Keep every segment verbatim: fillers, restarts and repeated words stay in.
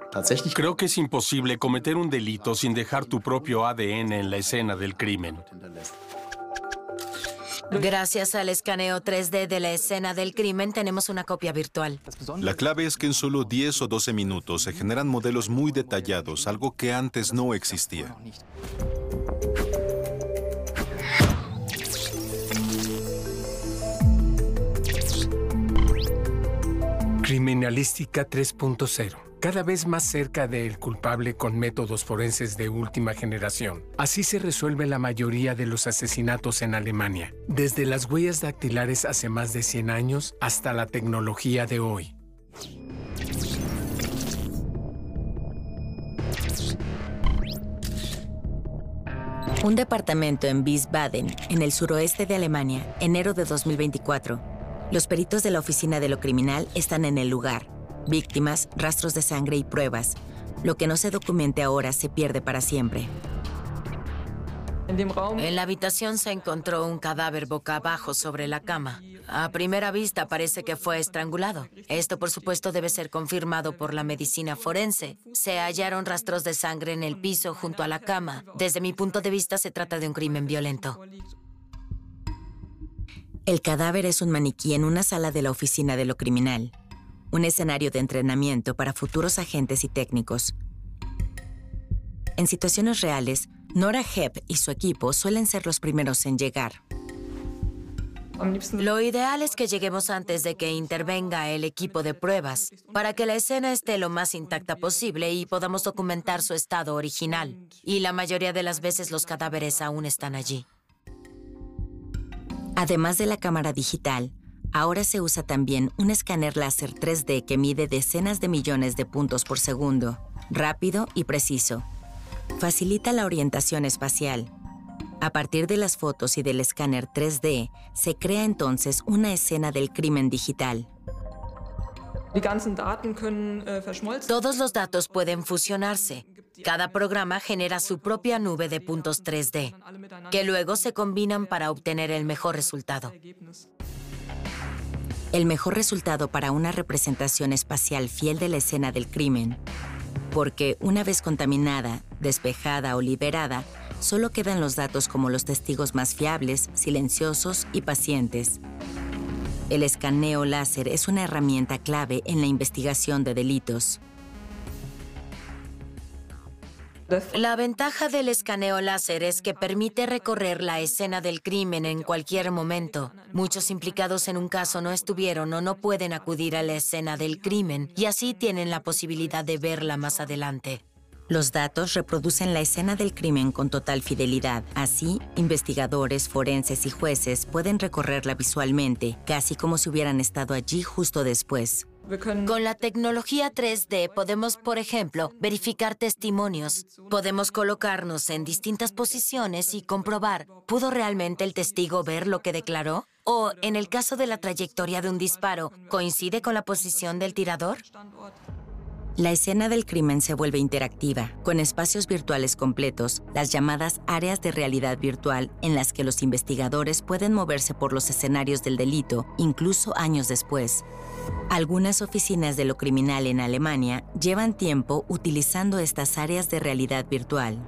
Creo que es imposible cometer un delito sin dejar tu propio A D N en la escena del crimen. Gracias al escaneo tres D de la escena del crimen, tenemos una copia virtual. La clave es que en solo diez o doce minutos se generan modelos muy detallados, algo que antes no existía. Criminalística tres punto cero. Cada vez más cerca del culpable con métodos forenses de última generación. Así se resuelve la mayoría de los asesinatos en Alemania, desde las huellas dactilares hace más de cien años hasta la tecnología de hoy. Un departamento en Wiesbaden, en el suroeste de Alemania, enero de dos mil veinticuatro. Los peritos de la Oficina de lo Criminal están en el lugar. Víctimas, rastros de sangre y pruebas. Lo que no se documente ahora se pierde para siempre. En la habitación se encontró un cadáver boca abajo sobre la cama. A primera vista parece que fue estrangulado. Esto, por supuesto, debe ser confirmado por la medicina forense. Se hallaron rastros de sangre en el piso junto a la cama. Desde mi punto de vista, se trata de un crimen violento. El cadáver es un maniquí en una sala de la Oficina de lo Criminal. Un escenario de entrenamiento para futuros agentes y técnicos. En situaciones reales, Nora Hepp y su equipo suelen ser los primeros en llegar. Lo ideal es que lleguemos antes de que intervenga el equipo de pruebas, para que la escena esté lo más intacta posible y podamos documentar su estado original. Y la mayoría de las veces los cadáveres aún están allí. Además de la cámara digital, ahora se usa también un escáner láser tres D que mide decenas de millones de puntos por segundo, rápido y preciso. Facilita la orientación espacial. A partir de las fotos y del escáner tres D, se crea entonces una escena del crimen digital. Todos los datos pueden fusionarse. Cada programa genera su propia nube de puntos tres D, que luego se combinan para obtener el mejor resultado. El mejor resultado para una representación espacial fiel de la escena del crimen, porque una vez contaminada, despejada o liberada, solo quedan los datos como los testigos más fiables, silenciosos y pacientes. El escaneo láser es una herramienta clave en la investigación de delitos. La ventaja del escaneo láser es que permite recorrer la escena del crimen en cualquier momento. Muchos implicados en un caso no estuvieron o no pueden acudir a la escena del crimen y así tienen la posibilidad de verla más adelante. Los datos reproducen la escena del crimen con total fidelidad. Así, investigadores, forenses y jueces pueden recorrerla visualmente, casi como si hubieran estado allí justo después. Con la tecnología tres D podemos, por ejemplo, verificar testimonios. Podemos colocarnos en distintas posiciones y comprobar, ¿pudo realmente el testigo ver lo que declaró? O, en el caso de la trayectoria de un disparo, ¿coincide con la posición del tirador? La escena del crimen se vuelve interactiva, con espacios virtuales completos, las llamadas áreas de realidad virtual, en las que los investigadores pueden moverse por los escenarios del delito, incluso años después. Algunas oficinas de lo criminal en Alemania llevan tiempo utilizando estas áreas de realidad virtual.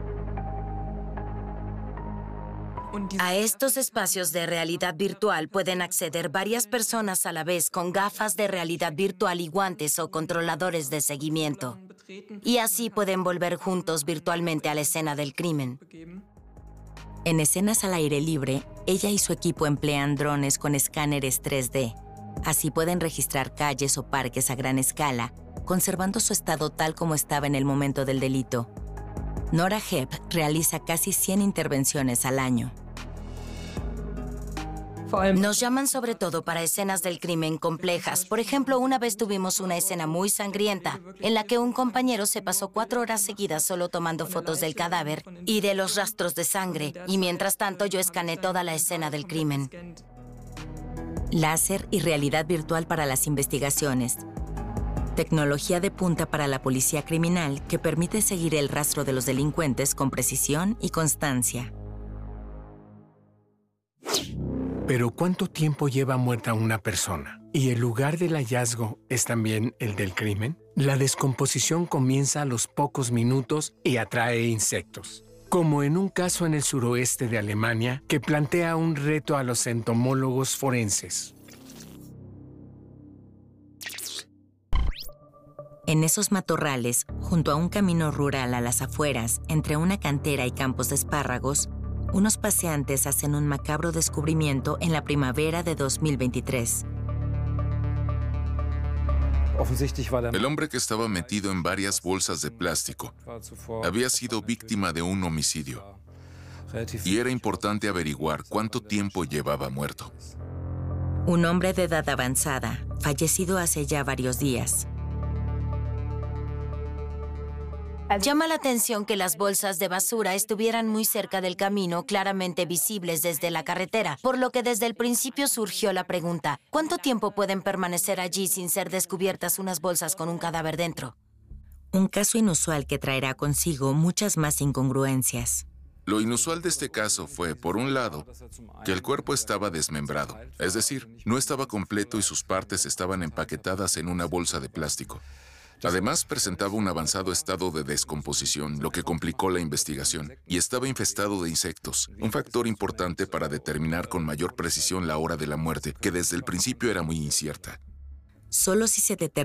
A estos espacios de realidad virtual pueden acceder varias personas a la vez con gafas de realidad virtual y guantes o controladores de seguimiento. Y así pueden volver juntos virtualmente a la escena del crimen. En escenas al aire libre, ella y su equipo emplean drones con escáneres tres D. Así pueden registrar calles o parques a gran escala, conservando su estado tal como estaba en el momento del delito. Nora Hepp realiza casi cien intervenciones al año. Nos llaman sobre todo para escenas del crimen complejas. Por ejemplo, una vez tuvimos una escena muy sangrienta en la que un compañero se pasó cuatro horas seguidas solo tomando fotos del cadáver y de los rastros de sangre, y mientras tanto yo escaneé toda la escena del crimen. Láser y realidad virtual para las investigaciones. Tecnología de punta para la policía criminal que permite seguir el rastro de los delincuentes con precisión y constancia. Pero ¿cuánto tiempo lleva muerta una persona? ¿Y el lugar del hallazgo es también el del crimen? La descomposición comienza a los pocos minutos y atrae insectos. Como en un caso en el suroeste de Alemania que plantea un reto a los entomólogos forenses. En esos matorrales, junto a un camino rural a las afueras, entre una cantera y campos de espárragos, unos paseantes hacen un macabro descubrimiento en la primavera de dos mil veintitrés. El hombre que estaba metido en varias bolsas de plástico había sido víctima de un homicidio y era importante averiguar cuánto tiempo llevaba muerto. Un hombre de edad avanzada, fallecido hace ya varios días. Llama la atención que las bolsas de basura estuvieran muy cerca del camino, claramente visibles desde la carretera, por lo que desde el principio surgió la pregunta, ¿cuánto tiempo pueden permanecer allí sin ser descubiertas unas bolsas con un cadáver dentro? Un caso inusual que traerá consigo muchas más incongruencias. Lo inusual de este caso fue, por un lado, que el cuerpo estaba desmembrado, es decir, no estaba completo y sus partes estaban empaquetadas en una bolsa de plástico. Además, presentaba un avanzado estado de descomposición, lo que complicó la investigación, y estaba infestado de insectos, un factor importante para determinar con mayor precisión la hora de la muerte, que desde el principio era muy incierta. Solo si se determina